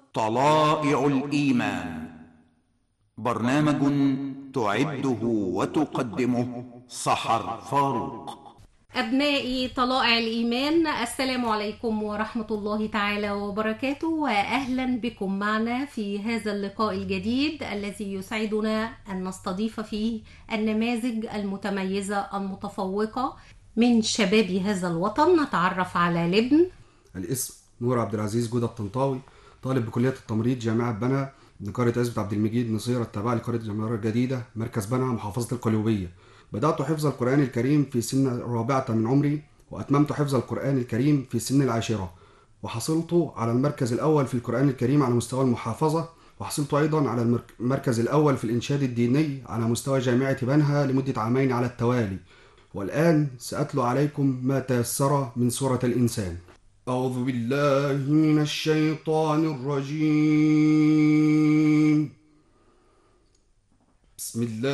طلائع الإيمان، برنامج تعده وتقدمه سحر فاروق. أبنائي طلائع الإيمان، السلام عليكم ورحمة الله تعالى وبركاته، وأهلا بكم معنا في هذا اللقاء الجديد الذي يسعدنا أن نستضيف فيه النماذج المتميزة المتفوقة من شباب هذا الوطن. نتعرف على لبن. الاسم نور عبد العزيز جودة الطنطاوي، طالب بكلية التمريض جامعة بنها من قرية عزبة عبد المجيد نصير التابعة لقرية الجمهورية الجديدة مركز بنها محافظة القليوبية. بدأت حفظ القرآن الكريم في سن الرابعة من عمري، وأتممت حفظ القرآن الكريم في سن العاشرة، وحصلت على المركز الأول في القرآن الكريم على مستوى المحافظة، وحصلت أيضا على المركز الأول في الإنشاد الديني على مستوى جامعة بنها لمدة عامين على التوالي. والآن سأتلو عليكم ما تيسر من سورة الإنسان. أعوذ بالله من الشيطان الرجيم. بسم الله